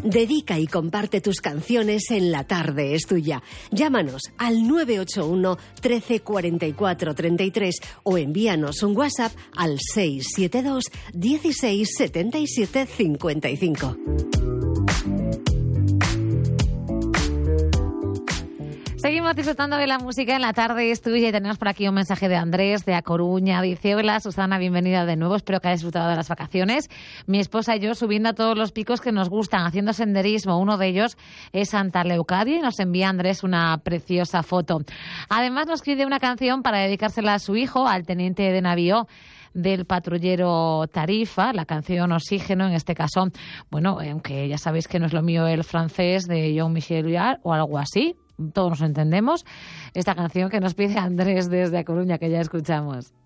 Dedica y comparte tus canciones en La Tarde es Tuya. Llámanos al 981 13 44 33 o envíanos un WhatsApp al 672 16 77 55. Seguimos disfrutando de la música en La Tarde es Tuya y tenemos por aquí un mensaje de Andrés de A Coruña. Dice: hola Susana, bienvenida de nuevo, espero que hayas disfrutado de las vacaciones. Mi esposa y yo subiendo a todos los picos que nos gustan, haciendo senderismo. Uno de ellos es Santa Leucadia y nos envía Andrés una preciosa foto. Además nos pide una canción para dedicársela a su hijo, al teniente de navío del patrullero Tarifa, la canción Oxígeno, en este caso, bueno, aunque ya sabéis que no es lo mío el francés de Jean-Michel Jarre o algo así, todos nos entendemos, esta canción que nos pide Andrés desde A Coruña, que ya escuchamos.